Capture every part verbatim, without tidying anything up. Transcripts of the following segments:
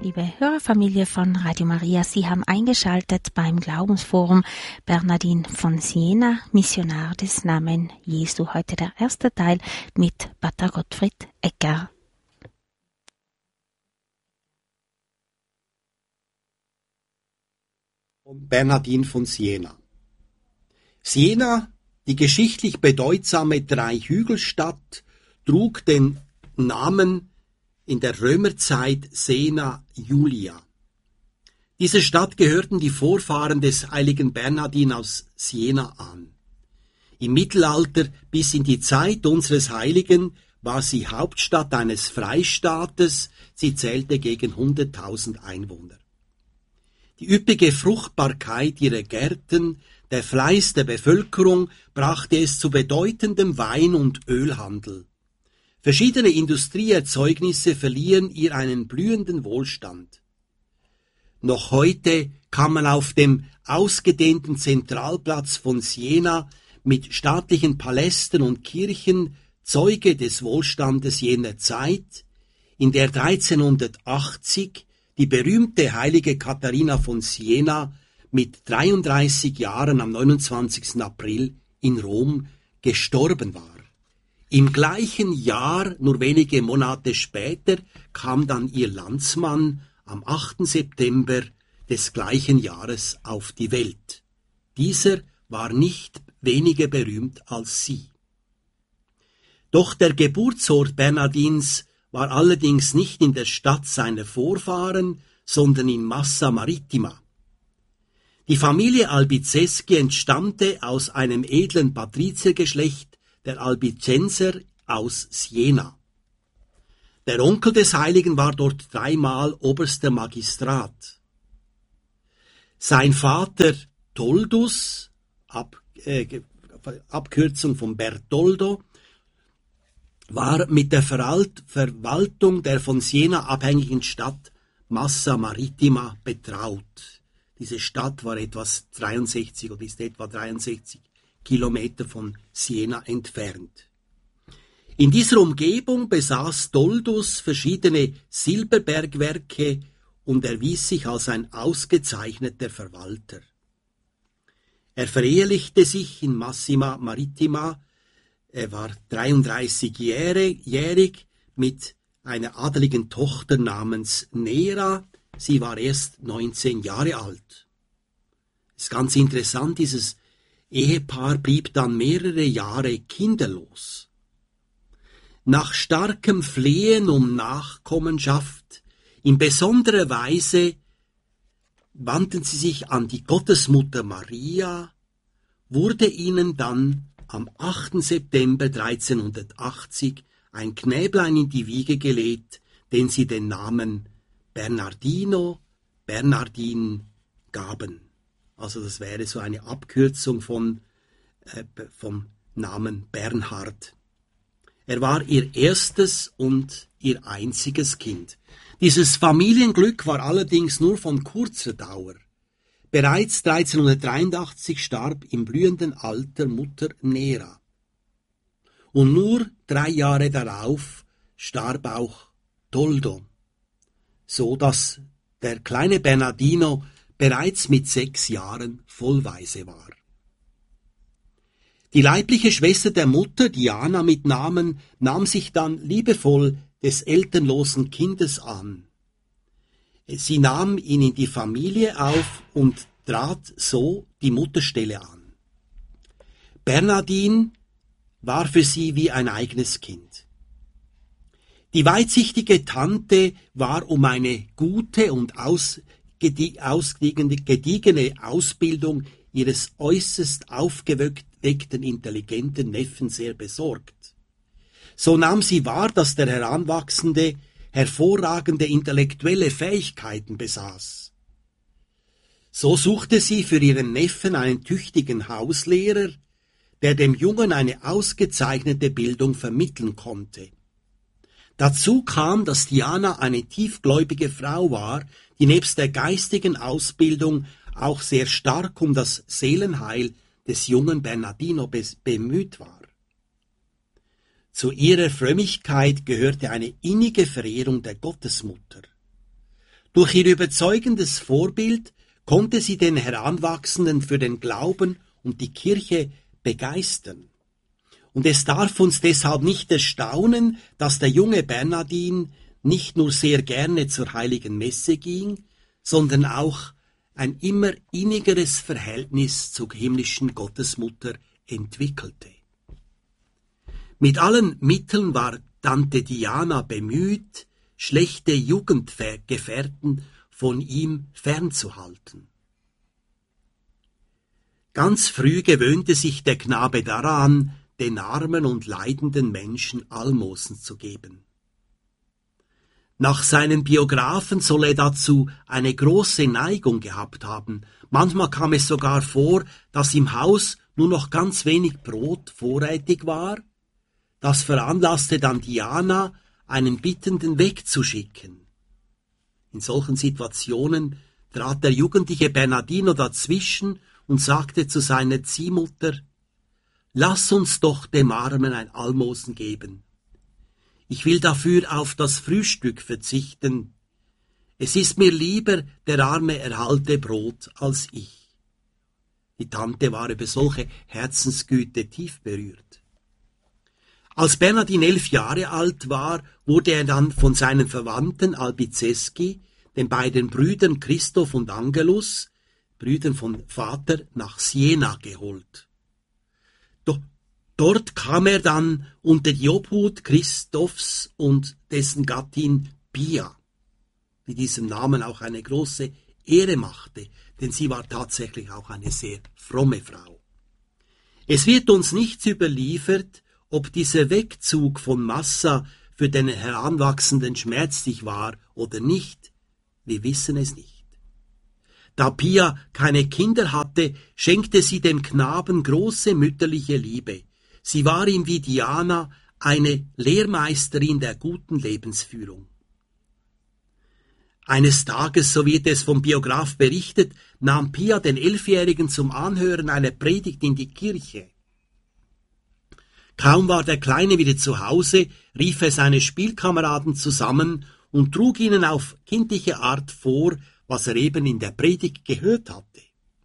liebe Hörerfamilie von Radio Maria, Sie haben eingeschaltet beim Glaubensforum Bernhardin von Siena, Missionar des Namen Jesu. Heute der erste Teil mit Pater Gottfried Egger. Bernhardin von Siena. Siena, die geschichtlich bedeutsame Dreihügelstadt, trug den Namen in der Römerzeit Sena Julia. Diese Stadt gehörten die Vorfahren des heiligen Bernhardin aus Siena an. Im Mittelalter bis in die Zeit unseres Heiligen war sie Hauptstadt eines Freistaates, sie zählte gegen hunderttausend Einwohner. Die üppige Fruchtbarkeit ihrer Gärten, der Fleiß der Bevölkerung brachte es zu bedeutendem Wein- und Ölhandel. Verschiedene Industrieerzeugnisse verliehen ihr einen blühenden Wohlstand. Noch heute kann man auf dem ausgedehnten Zentralplatz von Siena mit staatlichen Palästen und Kirchen Zeuge des Wohlstandes jener Zeit, in der dreizehnhundertachtzig die berühmte heilige Katharina von Siena mit dreiunddreißig Jahren am neunundzwanzigsten April in Rom gestorben war. Im gleichen Jahr, nur wenige Monate später, kam dann ihr Landsmann am achten September des gleichen Jahres auf die Welt. Dieser war nicht weniger berühmt als sie. Doch der Geburtsort Bernhardins war allerdings nicht in der Stadt seiner Vorfahren, sondern in Massa Marittima. Die Familie Albizeschi entstammte aus einem edlen Patriziergeschlecht der Albicenser aus Siena. Der Onkel des Heiligen war dort dreimal oberster Magistrat. Sein Vater Toldus, Ab, äh, Abkürzung von Bertoldo, war mit der Verwalt, Verwaltung der von Siena abhängigen Stadt Massa Marittima betraut. Diese Stadt war etwas dreiundsechzig oder ist etwa dreiundsechzig Kilometer von Siena entfernt. In dieser Umgebung besaß Toldus verschiedene Silberbergwerke und erwies sich als ein ausgezeichneter Verwalter. Er verehelichte sich in Massa Marittima. Er war dreiunddreißigjährig mit einer adeligen Tochter namens Nera. Sie war erst neunzehn Jahre alt. Es ist ganz interessant, dieses Ehepaar blieb dann mehrere Jahre kinderlos. Nach starkem Flehen um Nachkommenschaft, in besonderer Weise wandten sie sich an die Gottesmutter Maria, wurde ihnen dann am achten September dreizehnhundertachtzig ein Knäblein in die Wiege gelegt, den sie den Namen Bernardino, Bernhardin gaben. Also das wäre so eine Abkürzung von, äh, vom Namen Bernhard. Er war ihr erstes und ihr einziges Kind. Dieses Familienglück war allerdings nur von kurzer Dauer. Bereits dreizehnhundertdreiundachtzig starb im blühenden Alter Mutter Nera. Und nur drei Jahre darauf starb auch Toldo, so dass der kleine Bernardino bereits mit sechs Jahren vollweise war. Die leibliche Schwester der Mutter, Diana mit Namen, nahm sich dann liebevoll des elternlosen Kindes an. Sie nahm ihn in die Familie auf und trat so die Mutterstelle an. Bernhardin war für sie wie ein eigenes Kind. Die weitsichtige Tante war um eine gute und aus ausgediegene gediegene Ausbildung ihres äußerst aufgeweckten, intelligenten Neffen sehr besorgt. So nahm sie wahr, dass der Heranwachsende hervorragende intellektuelle Fähigkeiten besaß. So suchte sie für ihren Neffen einen tüchtigen Hauslehrer, der dem Jungen eine ausgezeichnete Bildung vermitteln konnte. Dazu kam, dass Diana eine tiefgläubige Frau war, die nebst der geistigen Ausbildung auch sehr stark um das Seelenheil des jungen Bernardino bemüht war. Zu ihrer Frömmigkeit gehörte eine innige Verehrung der Gottesmutter. Durch ihr überzeugendes Vorbild konnte sie den Heranwachsenden für den Glauben und die Kirche begeistern. Und es darf uns deshalb nicht erstaunen, dass der junge Bernardin nicht nur sehr gerne zur heiligen Messe ging, sondern auch ein immer innigeres Verhältnis zur himmlischen Gottesmutter entwickelte. Mit allen Mitteln war Tante Diana bemüht, schlechte Jugendgefährten von ihm fernzuhalten. Ganz früh gewöhnte sich der Knabe daran, den armen und leidenden Menschen Almosen zu geben. Nach seinen Biografen soll er dazu eine große Neigung gehabt haben. Manchmal kam es sogar vor, dass im Haus nur noch ganz wenig Brot vorrätig war. Das veranlasste dann Diana, einen Bittenden wegzuschicken. In solchen Situationen trat der jugendliche Bernardino dazwischen und sagte zu seiner Ziehmutter: »Lass uns doch dem Armen ein Almosen geben. Ich will dafür auf das Frühstück verzichten. Es ist mir lieber, der Arme erhalte Brot als ich.« Die Tante war über solche Herzensgüte tief berührt. Als Bernardin elf Jahre alt war, wurde er dann von seinen Verwandten Albizeschi, den beiden Brüdern Christoph und Angelus, Brüdern von Vater, nach Siena geholt. Doch dort kam er dann unter die Obhut Christophs und dessen Gattin Pia, die diesem Namen auch eine große Ehre machte, denn sie war tatsächlich auch eine sehr fromme Frau. Es wird uns nichts überliefert, ob dieser Wegzug von Massa für den Heranwachsenden schmerzlich war oder nicht. Wir wissen es nicht. Da Pia keine Kinder hatte, schenkte sie dem Knaben große mütterliche Liebe. Sie war ihm wie Diana eine Lehrmeisterin der guten Lebensführung. Eines Tages, so wird es vom Biograf berichtet, nahm Pia den Elfjährigen zum Anhören einer Predigt in die Kirche. Kaum war der Kleine wieder zu Hause, rief er seine Spielkameraden zusammen und trug ihnen auf kindliche Art vor, was er eben in der Predigt gehört hatte.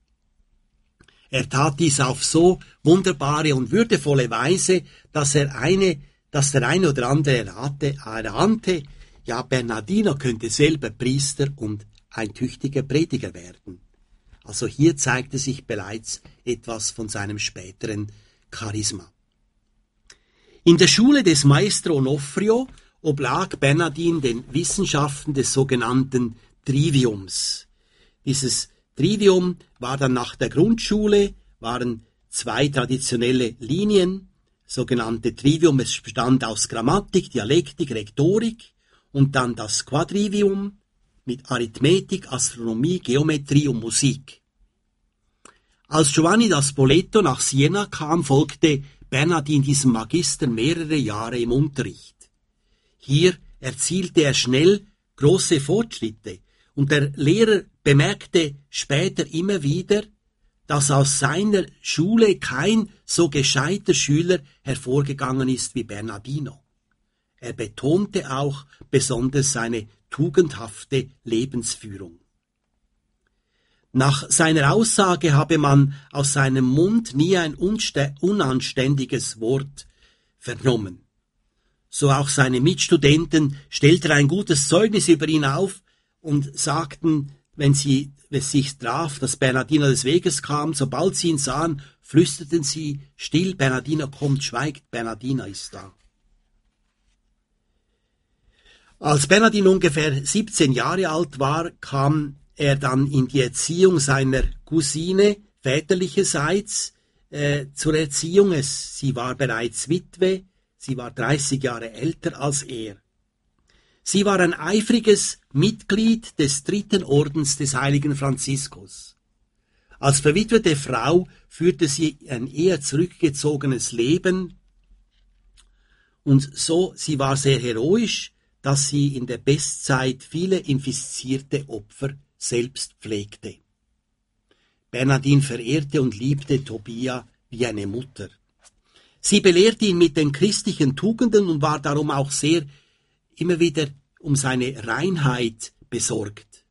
Er tat dies auf so wunderbare und würdevolle Weise, dass er eine, dass der eine oder andere errate, erahnte, ja, Bernardino könnte selber Priester und ein tüchtiger Prediger werden. Also hier zeigte sich bereits etwas von seinem späteren Charisma. In der Schule des Maestro Onofrio oblag Bernardin den Wissenschaften des sogenannten Triviums. Dieses Trivium war dann nach der Grundschule, waren zwei traditionelle Linien, sogenannte Trivium, es bestand aus Grammatik, Dialektik, Rhetorik und dann das Quadrivium mit Arithmetik, Astronomie, Geometrie und Musik. Als Giovanni da Spoleto nach Siena kam, folgte Bernardin diesem Magister mehrere Jahre im Unterricht. Hier erzielte er schnell große Fortschritte und der Lehrer bemerkte später immer wieder, dass aus seiner Schule kein so gescheiter Schüler hervorgegangen ist wie Bernardino. Er betonte auch besonders seine tugendhafte Lebensführung. Nach seiner Aussage habe man aus seinem Mund nie ein unanständiges Wort vernommen. So auch seine Mitstudenten stellten ein gutes Zeugnis über ihn auf und sagten, wenn sie es sich traf, dass Bernardino des Weges kam, sobald sie ihn sahen, flüsterten sie, still, Bernardino kommt, schweigt, Bernardino ist da. Als Bernardin ungefähr siebzehn Jahre alt war, kam er dann in die Erziehung seiner Cousine väterlicherseits äh, zur Erziehung. Es, sie war bereits Witwe, sie war dreißig Jahre älter als er. Sie war ein eifriges Mitglied des dritten Ordens des heiligen Franziskus. Als verwitwete Frau führte sie ein eher zurückgezogenes Leben und so, sie war sehr heroisch, dass sie in der Bestzeit viele infizierte Opfer selbst pflegte. Bernardin verehrte und liebte Tobia wie eine Mutter. Sie belehrte ihn mit den christlichen Tugenden und war darum auch sehr immer wieder um seine Reinheit besorgt.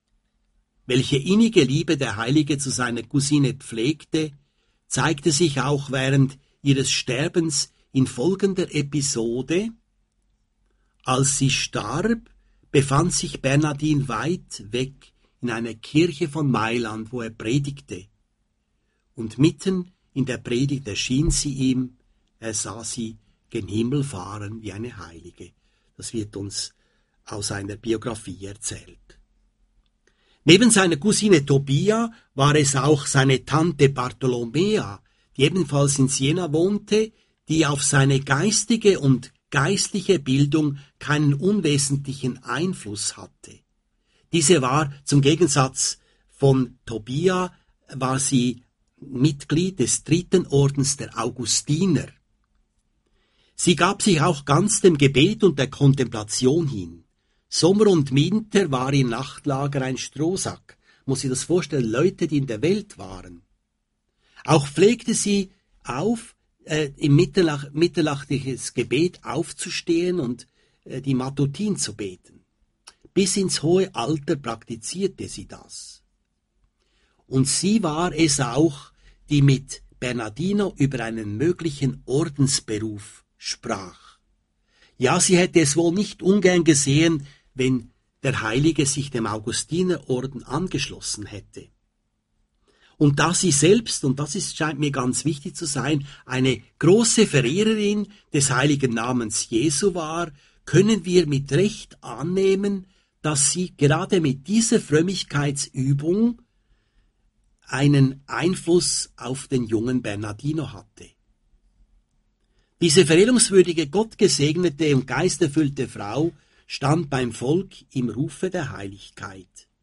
Welche innige Liebe der Heilige zu seiner Cousine pflegte, zeigte sich auch während ihres Sterbens in folgender Episode. Als sie starb, befand sich Bernardin weit weg in einer Kirche von Mailand, wo er predigte. Und mitten in der Predigt erschien sie ihm, er sah sie gen Himmel fahren wie eine Heilige. Das wird uns aus einer Biografie erzählt. Neben seiner Cousine Tobia war es auch seine Tante Bartolomea, die ebenfalls in Siena wohnte, die auf seine geistige und geistliche Bildung keinen unwesentlichen Einfluss hatte. Diese war, zum Gegensatz von Tobia, war sie Mitglied des dritten Ordens der Augustiner. Sie gab sich auch ganz dem Gebet und der Kontemplation hin. Sommer und Winter war ihr Nachtlager ein Strohsack. Muss ich das vorstellen, Leute, die in der Welt waren. Auch pflegte sie auf, äh, im Mitternach- mitternachtliches Gebet aufzustehen und äh, die Matutin zu beten. Bis ins hohe Alter praktizierte sie das. Und sie war es auch, die mit Bernardino über einen möglichen Ordensberuf sprach. Ja, sie hätte es wohl nicht ungern gesehen, wenn der Heilige sich dem Augustinerorden angeschlossen hätte. Und da sie selbst, und das ist, scheint mir ganz wichtig zu sein, eine große Verehrerin des heiligen Namens Jesu war, können wir mit Recht annehmen, dass sie gerade mit dieser Frömmigkeitsübung einen Einfluss auf den jungen Bernardino hatte. Diese verehrungswürdige, gottgesegnete und geisterfüllte Frau stand beim Volk im Rufe der Heiligkeit.